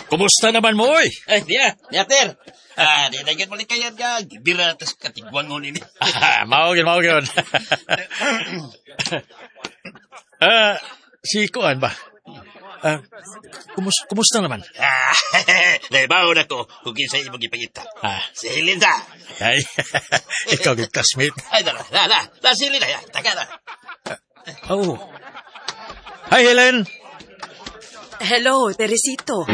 Kumusta naman mo, oy? Ay, di na, ter. Di na yan mali kayan ka. Gibira, tas katigwang mo nini. Maugin. Si Kuan ba? Kumusta naman? Naibaw na ko, kung kinsa imong ipagita. Si Linda. Ay, ikaw yung classmate. Ay, na, si Linda, taga na. Oh. Hi, Helen. Hello, Teresito.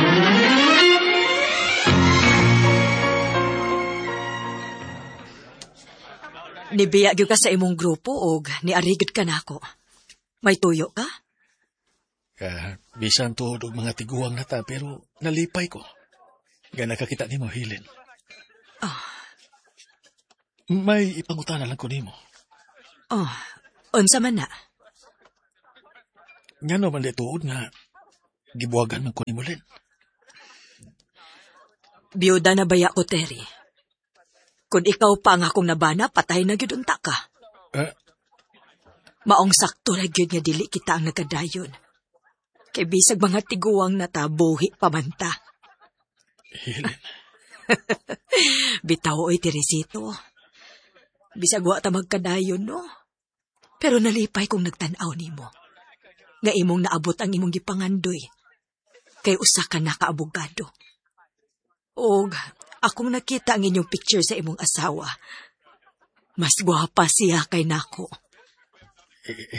Nibiya gyud ka sa imong grupo og niarigid ka nako. May tuyo ka? Bisan tuod og mga tiguang na ta, pero nalipay ko. Nga nakakita ni mo, Helen. May ipangutana lang ko ni mo. Unsa man na? Nga naman di tuod nga, gibuwagan man ko ni mo, Len. Biyuda na baya ko, Terry. Kung ikaw pa ang akong nabana, patay na gyud unta ka. Maong sakto na gyud nga dili kita ang nagkadayon. Kay bisag mga tiguang na ta, buhi pamanta. Helen. Bitaw oy, Teresito. Bisag wa ta magkadayon, no? Pero nalipay kong nagtanaw nimo. Nga imong naabot ang imong gipangandoy. Kay usa ka na kaabogado. Og akong nakita ang inyong picture sa imong asawa. Mas gwapa siya kay nako.